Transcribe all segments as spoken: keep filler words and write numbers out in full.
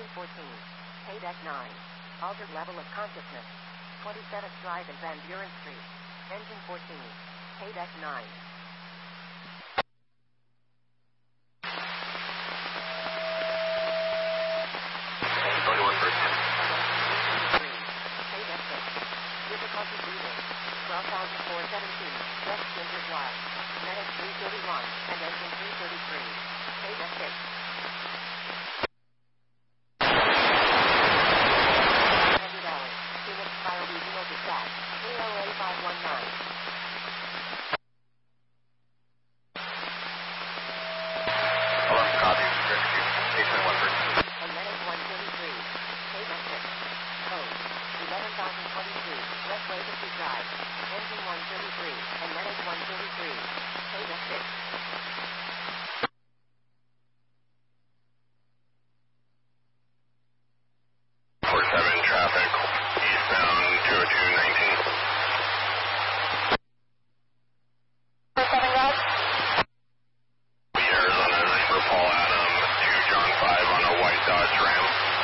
fourteen. Paydeck nine. Altered level of consciousness. twenty-seventh Drive and Van Buren Street. Engine fourteen. Paydeck nine. Difficulty breathing. twelve thousand four hundred seventeen. West Ginger Drive. Medic three thirty-one and engine three thirty-three. Paydeck six. one hundred hours. Phoenix Fire Regional Dispatch. three oh eight five one nine. Hello, copy. Rescue. Station one thirty-two. And Medic one thirty-three. Paydeck six. Code. eleven thousand twenty-two, West Waverly Drive, engine one thirty-three, and Medic one thirty-three, Paydeck six. four seven traffic, eastbound two oh two nineteen. four seven, guys. Arizona nine for Paul Adam, two John five on a white Dodge Ram.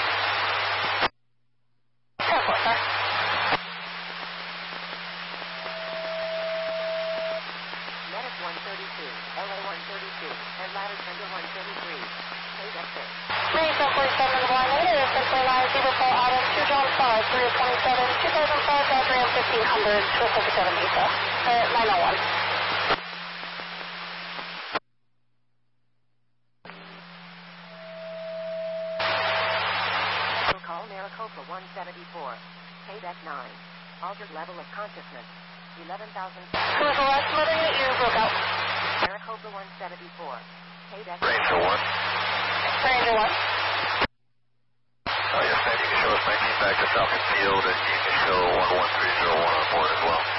ten four, sir. Medic one thirty-two, L A one thirty-two, and ladder tender one thirty-three, Paydeck six. Range one forty-seven in the blind negative, ten nine, zero Paul Adam, two John five, three twenty-seven, two thousand five, Dodge Ram fifteen hundred, Swift fifty-seven Visa. Uh, nine oh one. Call Maricopa one seventy-four, Paydeck nine. Altered level of consciousness, eleven thousand. Who's the last mother yet? You broke out. Maricopa one seventy-four, Paydeck Ranger one. Ranger one. Oh, yes, ma'am. You can show us nineteen back to Falcon Field, and you can show one one three zero one on board as well.